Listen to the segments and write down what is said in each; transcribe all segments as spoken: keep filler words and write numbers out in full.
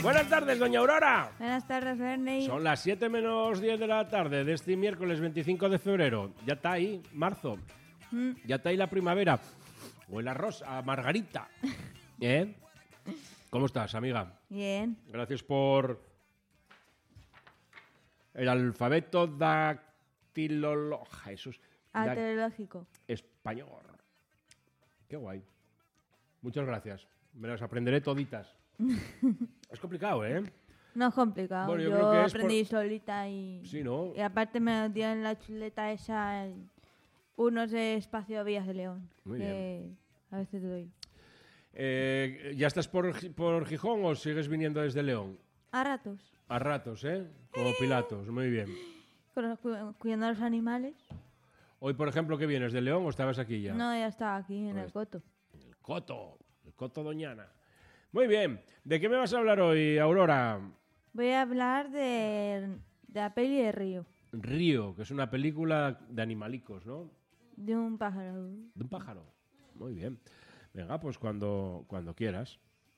Buenas tardes, doña Aurora. Buenas tardes, Bernie. Son las siete menos diez de la tarde de este miércoles veinticinco de febrero. Ya está ahí, marzo. Mm. Ya está ahí la primavera. O el arroz a margarita. ¿Eh? ¿Cómo estás, amiga? Bien. Gracias por el alfabeto dactilológico. Jesús. Da- Arqueológico. español. Qué guay. Muchas gracias. Me las aprenderé toditas. Es complicado, ¿eh? No es complicado. Bueno, yo yo creo que es aprendí solita y... Sí, ¿no? Y aparte me dieron la chuleta esa... el- Unos de Espacio Vías de León. Muy que a veces te doy. Eh, ¿Ya estás por, Gi- por Gijón o sigues viniendo desde León? A ratos. A ratos, ¿eh? Como Pilatos, muy bien. Con los cu- cuidando a los animales. Hoy, por ejemplo, ¿qué vienes? ¿De León o estabas aquí ya? No, ya estaba aquí en Pues- el coto. El Coto, el Coto Doñana. Muy bien. ¿De qué me vas a hablar hoy, Aurora? Voy a hablar de, de la peli de Río. Río, que es una película de animalicos, ¿no? De un pájaro. De un pájaro. Muy bien. Venga, pues cuando, cuando quieras.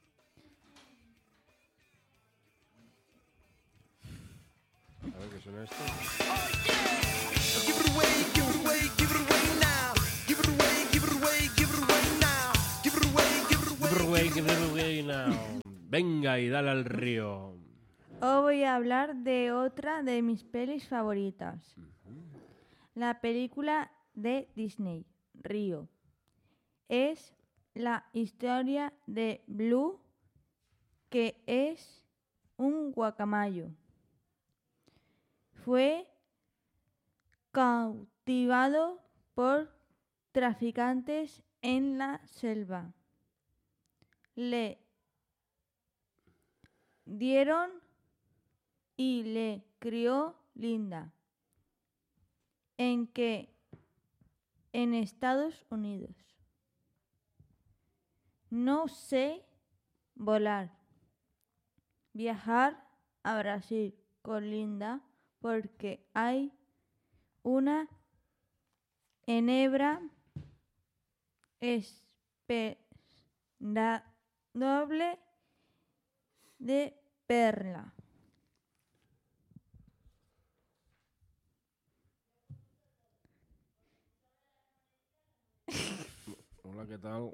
A ver qué suena esto. Give it away, give it away, give it away now. Give it away, give it away, give it away now. Give it away, give it away. Give it away, give it away now. Venga y dale al río. Hoy voy a hablar de otra de mis pelis favoritas. La película de Disney, Río. Es la historia de Blue, que es un guacamayo. Fue cautivado por traficantes en la selva. Le dieron y le crió Linda, en que en Estados Unidos. No sé volar. Viajar a Brasil con Linda porque hay una enebra esperable de perla. Hola, ¿qué tal?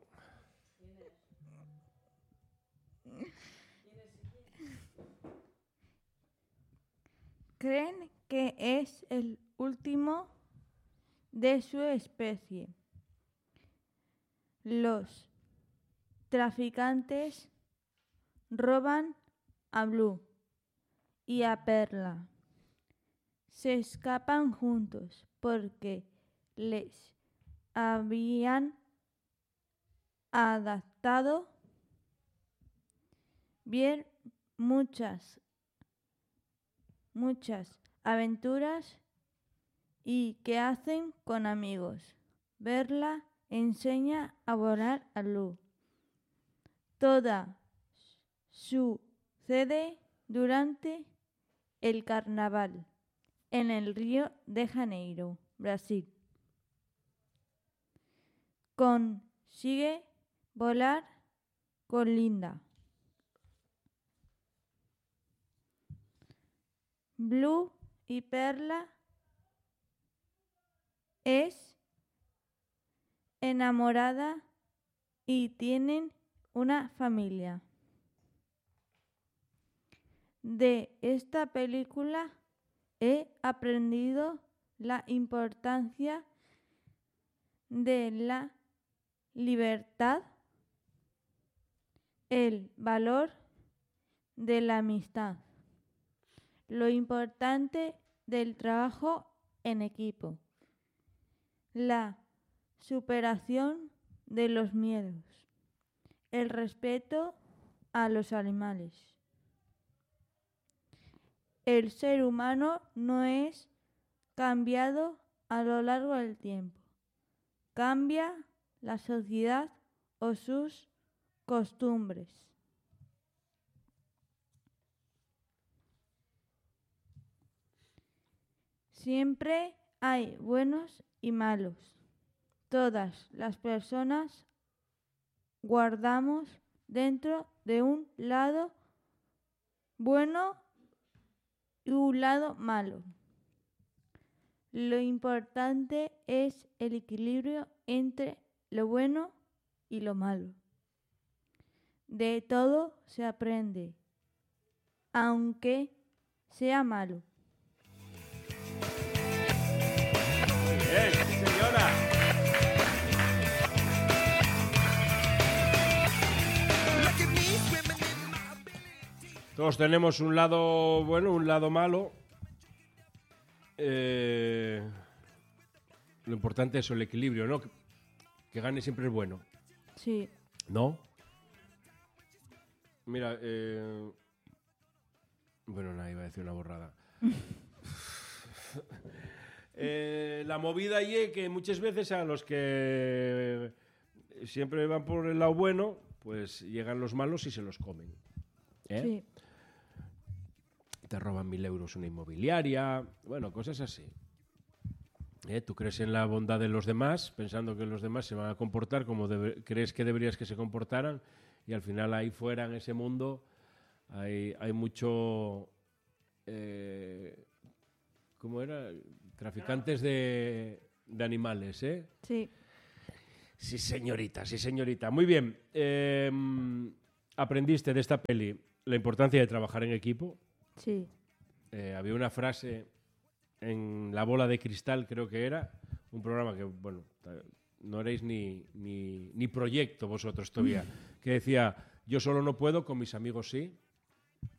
Creen que es el último de su especie. Los traficantes roban a Blue y a Perla. Se escapan juntos porque les habían adaptado bien muchas muchas aventuras y que hacen con amigos. Verla enseña a volar a Blue. Toda sucede durante el carnaval en el Río de Janeiro, Brasil. Consigue volar con Linda. Blue y Perla es enamorada y tienen una familia. De esta película he aprendido la importancia de la libertad, el valor de la amistad, lo importante del trabajo en equipo, la superación de los miedos, el respeto a los animales. El ser humano no es cambiado a lo largo del tiempo. Cambia la sociedad o sus costumbres. Siempre hay buenos y malos. Todas las personas guardamos dentro de un lado bueno y un lado malo. Lo importante es el equilibrio entre lo bueno y lo malo. De todo se aprende, aunque sea malo. Bien, sí, señora. Look at me swimming in my ability. Todos tenemos un lado bueno, un lado malo. Eh, lo importante es el equilibrio, ¿no? Que, que gane siempre es bueno, Sí, ¿no? Mira, eh, bueno, nada, iba a decir una borrada. Eh, la movida y es que muchas veces a los que siempre van por el lado bueno, pues llegan los malos y se los comen. ¿Eh? sí, Te roban mil euros una inmobiliaria, bueno, cosas así. ¿Eh? Tú crees en la bondad de los demás, pensando que los demás se van a comportar como debe- crees que deberías que se comportaran, y al final ahí fuera, en ese mundo, hay, hay mucho... Eh, ¿Cómo era? Traficantes de, de animales, ¿eh? sí, Sí, señorita, sí, señorita. Muy bien. Eh, aprendiste de esta peli la importancia de trabajar en equipo. sí, Eh, había una frase en La Bola de Cristal, creo que era, un programa que, bueno, ta- no erais ni, ni, ni proyecto vosotros todavía, que decía, yo solo no puedo, con mis amigos sí.